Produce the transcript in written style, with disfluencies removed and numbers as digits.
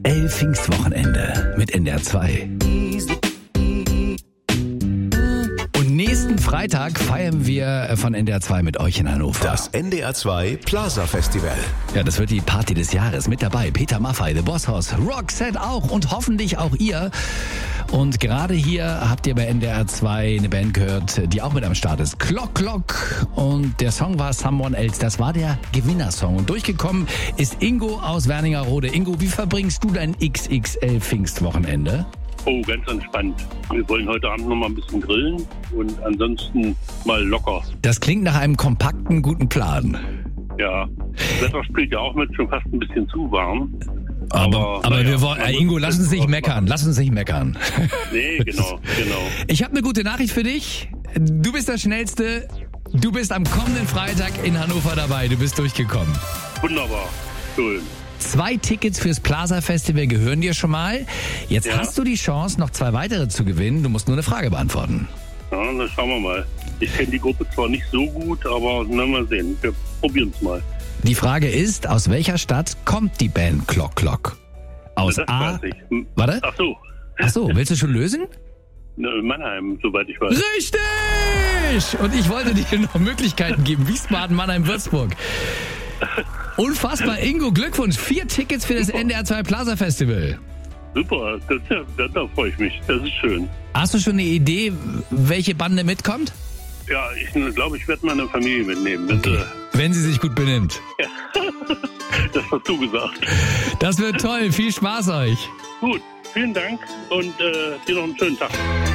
Pfingstwochenende mit NDR 2. Und nächsten Freitag feiern wir von NDR 2 mit euch in Hannover. Das NDR 2 Plaza Festival. Ja, das wird die Party des Jahres. Mit dabei Peter Maffay, The Boss Hoss, Roxette auch und hoffentlich auch ihr. Und gerade hier habt ihr bei NDR 2 eine Band gehört, die auch mit am Start ist. Clock Clock. Und der Song war Someone Else. Das war der Gewinnersong. Und durchgekommen ist Ingo aus Wernigerode. Ingo, wie verbringst du dein XXL Pfingstwochenende? Oh, ganz entspannt. Wir wollen heute Abend noch mal ein bisschen grillen und ansonsten mal locker. Das klingt nach einem kompakten, guten Plan. Ja, das Wetter spielt ja auch mit, schon fast ein bisschen zu warm. Aber wir wollen, Ingo, lass uns nicht meckern. Nee, genau. Ich habe eine gute Nachricht für dich. Du bist der Schnellste. Du bist am kommenden Freitag in Hannover dabei. Du bist durchgekommen. Wunderbar, schön. 2 Tickets fürs Plaza Festival gehören dir schon mal. Jetzt hast du die Chance, noch 2 weitere zu gewinnen. Du musst nur eine Frage beantworten. Ja, dann schauen wir mal. Ich kenne die Gruppe zwar nicht so gut, aber mal sehen. Wir probieren es mal. Die Frage ist, aus welcher Stadt kommt die Band Clock Clock? Aus Das A... weiß ich. Warte? Ach so, willst du schon lösen? Mannheim, soweit ich weiß. Richtig! Und ich wollte dir noch Möglichkeiten geben. Wiesbaden, Mannheim, Würzburg. Unfassbar, Ingo, Glückwunsch. 4 Tickets für das NDR 2 Plaza Festival. Super, da freue ich mich. Das ist schön. Hast du schon eine Idee, welche Bande mitkommt? Ja, ich glaube, ich werde meine Familie mitnehmen. Wenn sie sich gut benimmt. Ja. Das hast du gesagt. Das wird toll. Viel Spaß euch. Gut, vielen Dank und dir noch einen schönen Tag.